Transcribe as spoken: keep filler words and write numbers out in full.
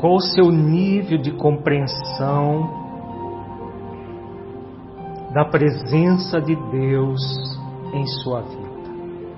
Qual o seu nível de compreensão da presença de Deus em sua vida?